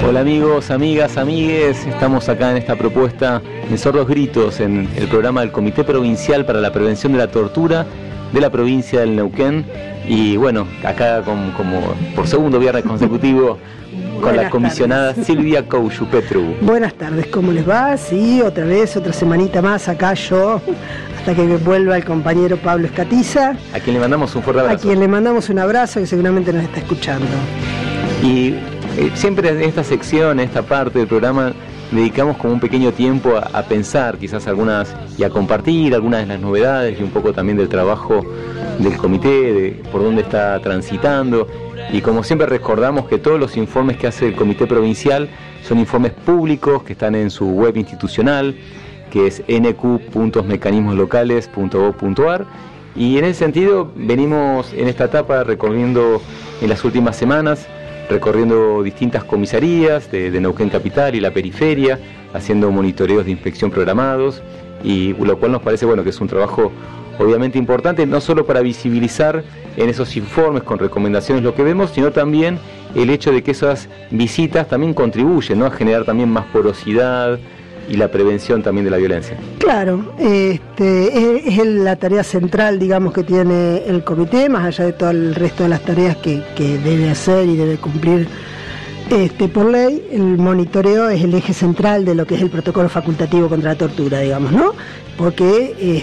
Hola amigos, amigas, amigues, estamos acá en esta propuesta en Sordos Gritos, en el programa del Comité Provincial para la Prevención de la Tortura de la provincia del Neuquén. Y bueno, acá como por segundo viernes consecutivo con la comisionada Silvia Couchupetru. Buenas tardes, ¿cómo les va? Sí, otra vez, otra semanita más acá yo, hasta que vuelva el compañero Pablo Escatiza. A quien le mandamos un fuerte abrazo. A quien le mandamos un abrazo, que seguramente nos está escuchando. Y siempre en esta sección, en esta parte del programa, dedicamos como un pequeño tiempo a pensar quizás algunas y a compartir algunas de las novedades y un poco también del trabajo del comité, de por dónde está transitando. Y como siempre recordamos que todos los informes que hace el comité provincial son informes públicos que están en su web institucional, que es nq.mecanismoslocales.gov.ar. Y en ese sentido venimos en esta etapa recorriendo en las últimas semanas, recorriendo distintas comisarías de Neuquén Capital y la periferia, haciendo monitoreos de inspección programados, y lo cual nos parece bueno que es un trabajo obviamente importante, no solo para visibilizar en esos informes con recomendaciones lo que vemos, sino también el hecho de que esas visitas también contribuyen, ¿no?, a generar también más porosidad y la prevención también de la violencia. Claro, es la tarea central, digamos, que tiene el comité, más allá de todo el resto de las tareas que debe hacer y debe cumplir por ley. El monitoreo es el eje central de lo que es el protocolo facultativo contra la tortura, digamos, ¿no? Porque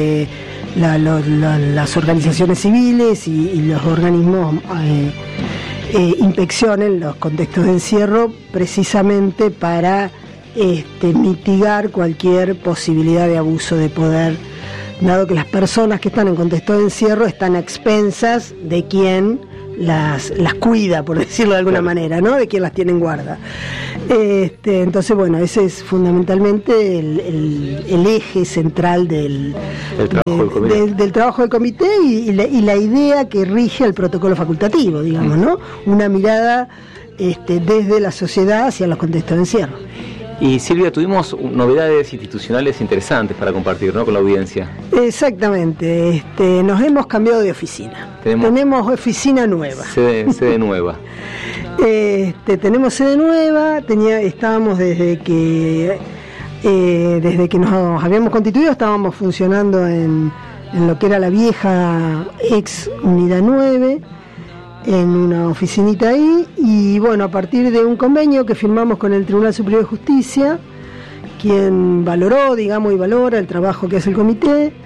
las organizaciones civiles y los organismos inspeccionan los contextos de encierro precisamente para mitigar cualquier posibilidad de abuso de poder, dado que las personas que están en contexto de encierro están a expensas de quien las cuida, por decirlo de alguna manera, ¿no?, de quien las tiene en guarda. Entonces, bueno, ese es fundamentalmente el eje central del trabajo del comité y la idea que rige el protocolo facultativo, digamos, ¿no? Una mirada desde la sociedad hacia los contextos de encierro. Y Silvia, tuvimos novedades institucionales interesantes para compartir, ¿no?, con la audiencia. Exactamente, nos hemos cambiado de oficina. Tenemos oficina nueva. Sede nueva. Tenemos sede nueva, estábamos desde que nos habíamos constituido, estábamos funcionando en lo que era la vieja ex Unidad 9, en una oficinita ahí, y bueno, a partir de un convenio que firmamos con el Tribunal Superior de Justicia, quien valoró, digamos, y valora el trabajo que hace el comité,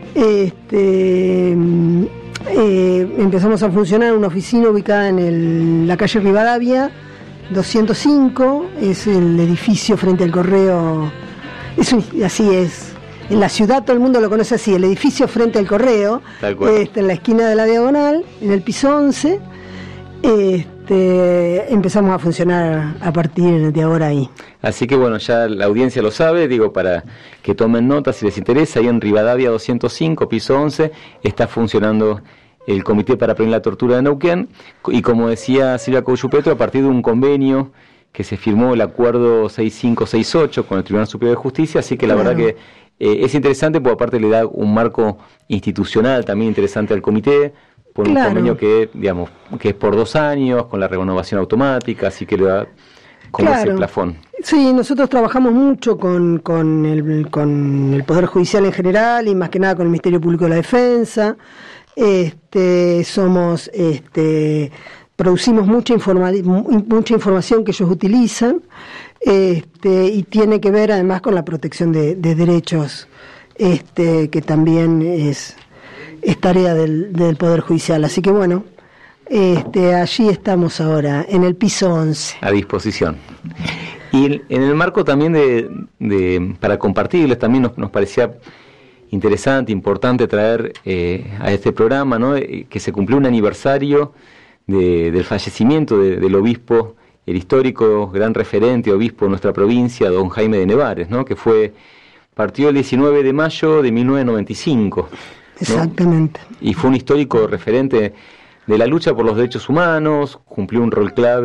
empezamos a funcionar en una oficina ubicada en la calle Rivadavia 205, es el edificio frente al correo, así es. En la ciudad todo el mundo lo conoce así, el edificio frente al correo, en la esquina de la Diagonal, en el piso 11. Empezamos a funcionar a partir de ahora ahí. Así que bueno, ya la audiencia lo sabe, digo, para que tomen nota si les interesa, ahí en Rivadavia 205, piso 11, está funcionando el Comité para Prevenir la Tortura de Neuquén, y como decía Silvia Couchupetru, a partir de un convenio que se firmó, el acuerdo 6568 con el Tribunal Superior de Justicia, así que la verdad que es interesante, porque aparte le da un marco institucional también interesante al comité, por un convenio que, digamos, que es por 2 años, con la renovación automática, así que le da como ese plafón. Sí, nosotros trabajamos mucho con el Poder Judicial en general, y más que nada con el Ministerio Público de la Defensa. Producimos mucha información que ellos utilizan, y tiene que ver además con la protección de derechos, que también es tarea del Poder Judicial. Así que bueno, allí estamos ahora, en el piso 11. A disposición. Y en el marco también para compartirles, también nos parecía interesante, importante traer a este programa, ¿no?, que se cumplió un aniversario del fallecimiento del obispo, el histórico gran referente obispo de nuestra provincia, don Jaime de Nevares, ¿no?, que partió el 19 de mayo de 1995. Exactamente. ¿No? Y fue un histórico referente de la lucha por los derechos humanos, cumplió un rol clave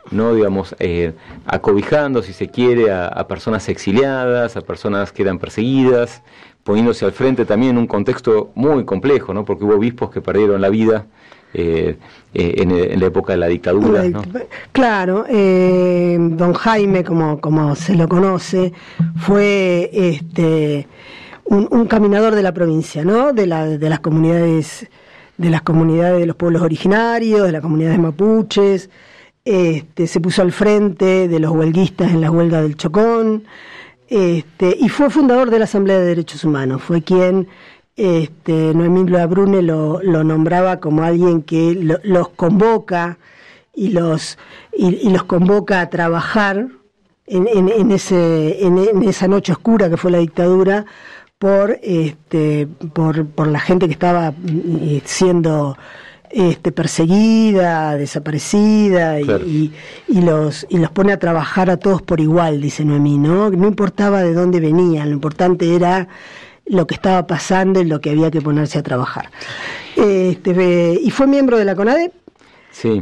¿no? Digamos, acobijando, si se quiere, a personas exiliadas, a personas que eran perseguidas, poniéndose al frente también en un contexto muy complejo, ¿no? Porque hubo obispos que perdieron la vida en la época de la dictadura, ¿no? Claro, don Jaime, como se lo conoce, fue un caminador de la provincia, ¿no? De las comunidades de los pueblos originarios, de las comunidades mapuches. Se puso al frente de los huelguistas en la huelga del Chocón, y fue fundador de la Asamblea de Derechos Humanos. Fue quien Noemí Loa Brune lo nombraba como alguien que los convoca y los convoca a trabajar en esa noche oscura que fue la dictadura por la gente que estaba siendo perseguida, desaparecida, claro. y los pone a trabajar a todos por igual, dice Noemí, ¿no? No importaba de dónde venían, lo importante era lo que estaba pasando y lo que había que ponerse a trabajar. Y fue miembro de la CONADEP. Sí.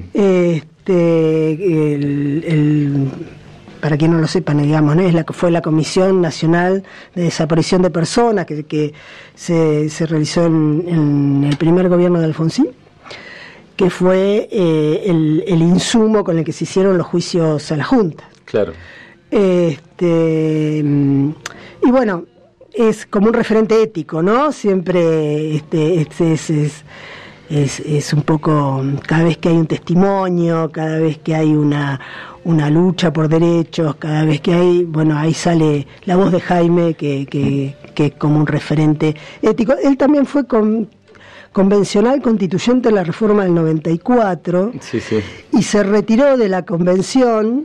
Para quien no lo sepa, digamos, ¿no? Fue la Comisión Nacional de Desaparición de Personas que se realizó en el primer gobierno de Alfonsín, que fue el insumo con el que se hicieron los juicios a la Junta. Claro. Y bueno, es como un referente ético, ¿no? Siempre es un poco, cada vez que hay un testimonio, cada vez que hay una lucha por derechos, cada vez que hay, bueno, ahí sale la voz de Jaime, que es como un referente ético. Él también fue convencional constituyente en la reforma del 94, sí, sí. Y se retiró de la convención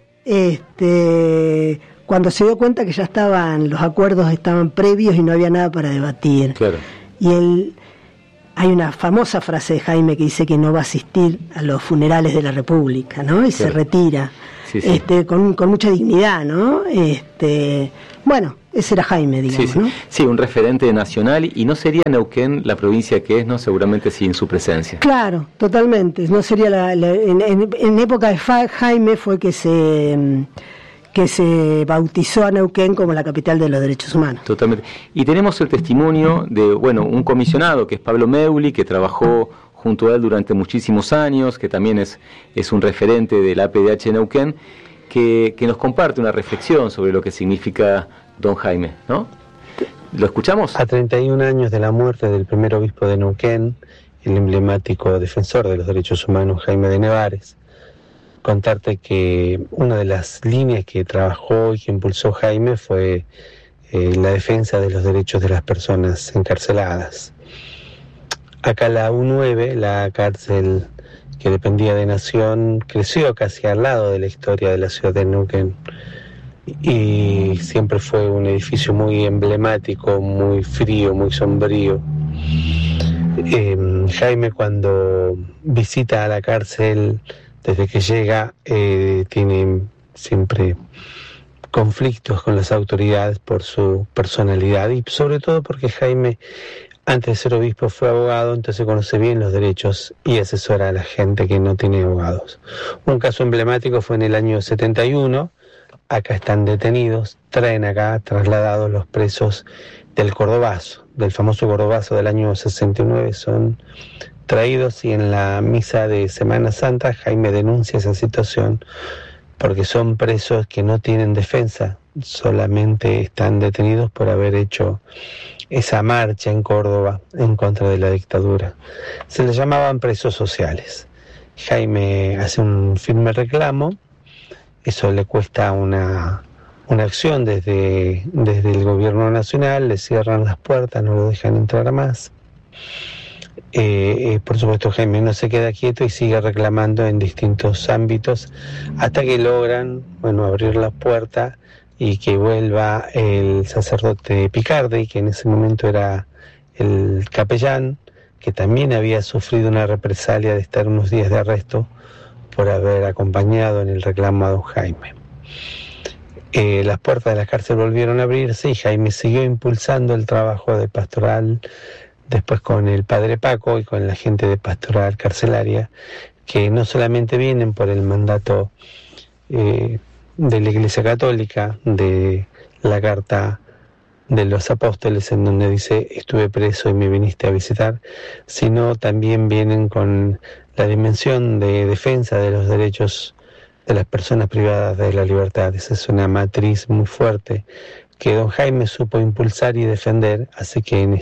cuando se dio cuenta que ya los acuerdos estaban previos y no había nada para debatir. Claro. Y hay una famosa frase de Jaime que dice que no va a asistir a los funerales de la República, ¿no? Y claro. Se retira, sí, sí. Con mucha dignidad, ¿no? Bueno, ese era Jaime, digamos, sí, sí. ¿no? Sí, un referente nacional, y no sería Neuquén la provincia que es, ¿no? Seguramente sin su presencia. Claro, totalmente. No sería en época de Jaime fue que se bautizó a Neuquén como la capital de los derechos humanos. Totalmente. Y tenemos el testimonio de, un comisionado que es Pablo Meuli, que trabajó junto a él durante muchísimos años, que también es un referente del APDH Neuquén, que nos comparte una reflexión sobre lo que significa don Jaime, ¿no? ¿Lo escuchamos? A 31 años de la muerte del primer obispo de Neuquén, el emblemático defensor de los derechos humanos Jaime de Nevares, contarte que una de las líneas que trabajó y que impulsó Jaime fue la defensa de los derechos de las personas encarceladas. Acá la U9, la cárcel que dependía de Nación, creció casi al lado de la historia de la ciudad de Neuquén, y siempre fue un edificio muy emblemático, muy frío, muy sombrío. Jaime, cuando visita a la cárcel, desde que llega, tiene siempre conflictos con las autoridades por su personalidad, y sobre todo porque Jaime, antes de ser obispo, fue abogado, entonces conoce bien los derechos y asesora a la gente que no tiene abogados. Un caso emblemático fue en el año 71, acá están detenidos, traen acá trasladados los presos del Cordobazo, del famoso Cordobazo del año 69, son traídos, y en la misa de Semana Santa Jaime denuncia esa situación porque son presos que no tienen defensa, solamente están detenidos por haber hecho esa marcha en Córdoba en contra de la dictadura. Se les llamaban presos sociales. Jaime hace un firme reclamo, eso le cuesta una acción desde el gobierno nacional, le cierran las puertas, no lo dejan entrar más. Por supuesto, Jaime no se queda quieto y sigue reclamando en distintos ámbitos hasta que logran, abrir la puerta y que vuelva el sacerdote Picardi, que en ese momento era el capellán, que también había sufrido una represalia de estar unos días de arresto por haber acompañado en el reclamo a don Jaime. Las puertas de la cárcel volvieron a abrirse y Jaime siguió impulsando el trabajo de pastoral, después con el padre Paco y con la gente de pastoral carcelaria, que no solamente vienen por el mandato de la Iglesia Católica, de la Carta de los Apóstoles, en donde dice estuve preso y me viniste a visitar, sino también vienen con la dimensión de defensa de los derechos de las personas privadas de la libertad. Esa es una matriz muy fuerte que don Jaime supo impulsar y defender, así que en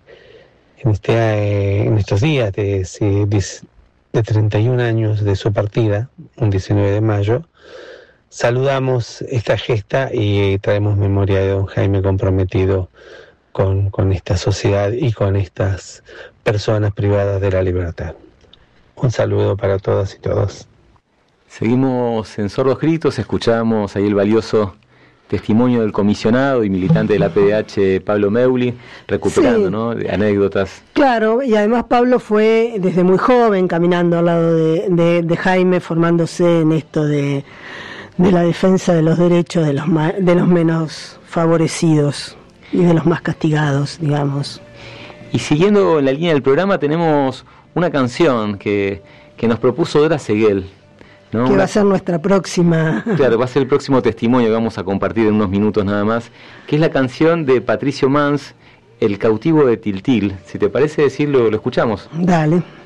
estos días de 31 años de su partida, un 19 de mayo, saludamos esta gesta y traemos memoria de don Jaime comprometido con esta sociedad y con estas personas privadas de la libertad. Un saludo para todas y todos. Seguimos en Sordos Gritos, escuchamos ahí el valioso testimonio del comisionado y militante de la PDH, Pablo Meuli, recuperando, sí, ¿no?, de anécdotas. Claro, y además Pablo fue desde muy joven caminando al lado de Jaime, formándose en esto de la defensa de los derechos de los menos favorecidos y de los más castigados, digamos. Y siguiendo en la línea del programa, tenemos una canción que nos propuso Dora Seguel, ¿no? Que va a ser nuestra próxima... Claro, va a ser el próximo testimonio que vamos a compartir en unos minutos nada más, que es la canción de Patricio Mans, El cautivo de Tiltil. Si te parece decirlo, lo escuchamos. Dale.